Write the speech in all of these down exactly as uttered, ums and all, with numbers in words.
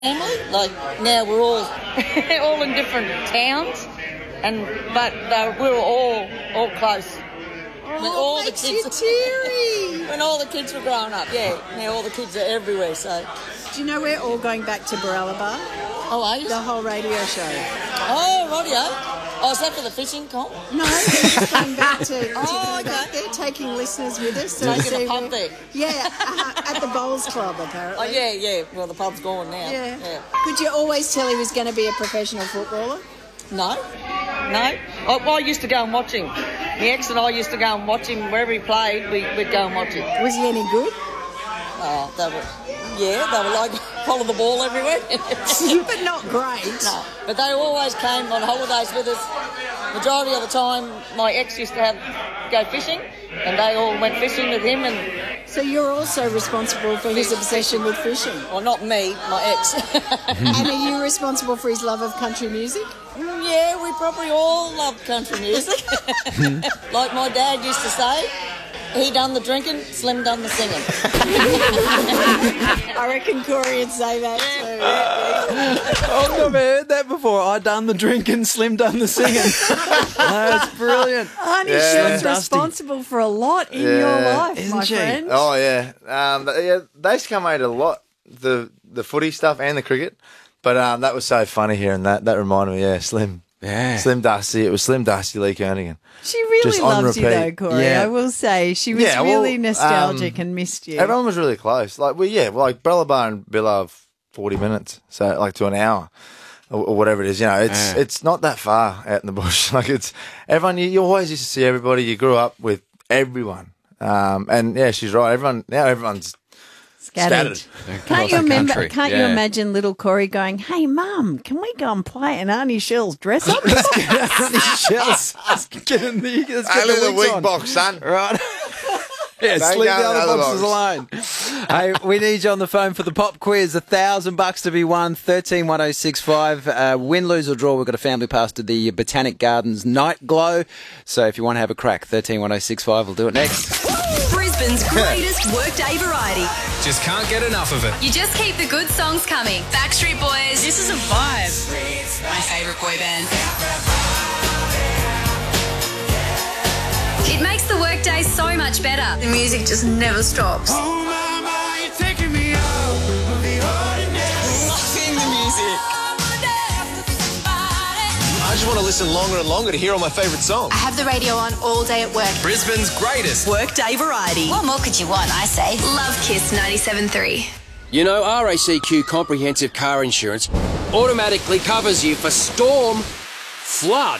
family. Like now we're all all in different towns, and but uh, we were all all close. Oh, when all makes the kids, you teary. when all the kids were growing up, yeah. Now all the kids are everywhere. So, Do you know we're all going back to Barella? oh, are you? The whole radio show. Oh, radio. Oh, is that for the fishing comp? No, we're just going back to, to Oh, go back okay. there, taking listeners with us. So Taking see a pub where- there. Yeah, uh, at the Bowls Club, apparently. Oh, yeah, yeah. Well, the pub's gone now. Yeah. yeah. Could you always tell he was going to be a professional footballer? No, no. I, I used to go and watch him. My ex and I used to go and watch him wherever he played. We, we'd go and watch him. Was he any good? Oh, they were, yeah, they were like follow the ball everywhere. But not great. No, but they always came on holidays with us. Majority of the time, my ex used to have go fishing, and they all went fishing with him. And So you're also responsible for his obsession with fishing. well, not me, my ex. And are you responsible for his love of country music? Yeah, we probably all love country music. Like my dad used to say, he done the drinking, Slim done the singing. I reckon Corey would say that too. I've never heard that before. I done the drinking, Slim done the singing. That's brilliant. Honey, Yeah. she's Dusty. responsible for a lot in Yeah. your life, Isn't my she? friend. Oh yeah, um, th- yeah. They used to come out a lot, the the footy stuff and the cricket. But um, that was so funny hearing that. That reminded me, yeah, Slim, Yeah. Slim Dusty. It was Slim Dusty Lee Kernigan. She really Just on loves you though, repeat. Corey. Yeah. I will say she was Yeah, well, really nostalgic um, and missed you. Everyone was really close. Like we, yeah, like Bellaba and Billa have forty minutes, so like to an hour. Or or whatever it is, you know, it's Yeah. it's not that far out in the bush. Like it's everyone. You, you always used to see everybody. You grew up with everyone, um, and yeah, she's right. Everyone now, everyone's Scattered. scattered. Can't you the remember? country, Can't you yeah. imagine little Corey going, "Hey, Mum, can we go and play an Auntie Shell's dress up?" Shells. Let's get in the, let's get Only the the wigs wig on. box, son. Right. Yeah, Don't leave go the in other the other boxes alone. Hey, we need you on the phone for the pop quiz. A thousand bucks to be won. Thirteen one zero six five. Uh, win, lose or draw. We've got a family pass to the Botanic Gardens Night Glow. So if you want to have a crack, thirteen one zero six five. We'll do it next. Brisbane's greatest workday variety. Just can't get enough of it. You just keep the good songs coming. Backstreet Boys. This is a vibe. My favourite boy band. It makes the workday so much better. The music just never stops. Oh, mama, you're taking me out of the ordinary. Loving the music. I just want to listen longer and longer to hear all my favourite songs. I have the radio on all day at work. Brisbane's greatest. Workday variety. What more could you want, I say? Love Kiss ninety-seven point three. You know, R A C Q Comprehensive Car Insurance automatically covers you for storm, flood,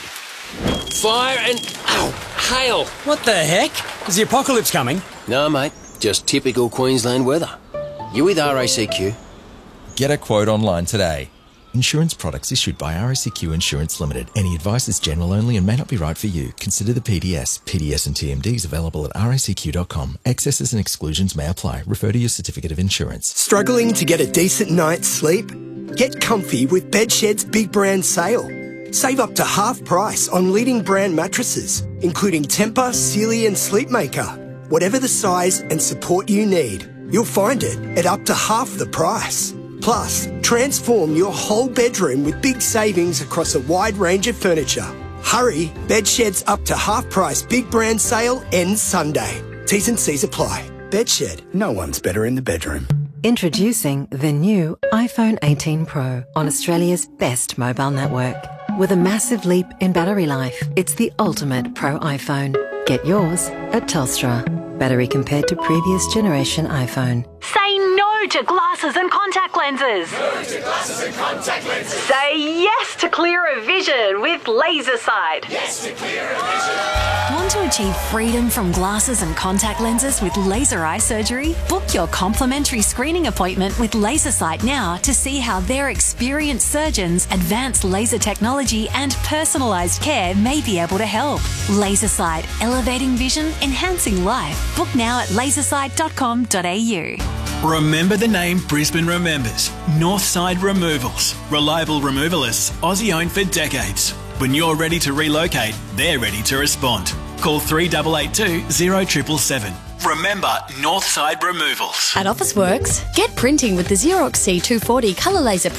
fire and, ow, hail. What the heck? Is the apocalypse coming? No, mate, just typical Queensland weather. You with R A C Q? Get a quote online today. Insurance products issued by R A C Q Insurance Limited. Any advice is general only and may not be right for you. Consider the P D S. P D S and T M Ds available at R A C Q dot com. Excesses and exclusions may apply. Refer to your certificate of insurance. Struggling to get a decent night's sleep? Get comfy with Bedshed's big brand sale. Save up to half price on leading brand mattresses, including Tempur, Sealy and Sleepmaker. Whatever the size and support you need, you'll find it at up to half the price. Plus, transform your whole bedroom with big savings across a wide range of furniture. Hurry, Bedshed's up to half price big brand sale ends Sunday. T's and C's apply. Bedshed, no one's better in the bedroom. Introducing the new iPhone eighteen Pro on Australia's best mobile network. With a massive leap in battery life, it's the ultimate Pro iPhone. Get yours at Telstra. Battery compared to previous generation iPhone. Say no to glasses and contact lenses. No to glasses and contact lenses. Say yes to clearer vision with Laser Sight. Yes to clearer vision. Want to achieve freedom from glasses and contact lenses with laser eye surgery? Book your complimentary screening appointment with Laser Sight now to see how their experienced surgeons, advanced laser technology and personalised care may be able to help. Laser Sight, elevating vision, enhancing life. Book now at laser sight dot com dot a u. Remember the name Brisbane remembers. Northside Removals. Reliable removalists, Aussie owned for decades. When you're ready to relocate, they're ready to respond. Call three eight eight two, zero seven seven seven. Remember Northside Removals. At Officeworks, get printing with the Xerox C two forty colour laser